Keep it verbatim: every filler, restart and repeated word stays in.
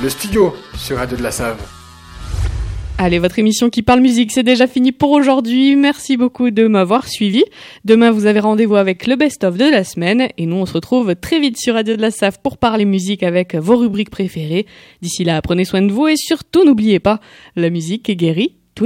le studio sur Radio de la Save. Allez, votre émission qui parle musique, c'est déjà fini pour aujourd'hui. Merci beaucoup de m'avoir suivi. Demain, vous avez rendez-vous avec le best-of de la semaine. Et nous, on se retrouve très vite sur Radio de la Save pour parler musique avec vos rubriques préférées. D'ici là, prenez soin de vous et surtout, n'oubliez pas, la musique guérit.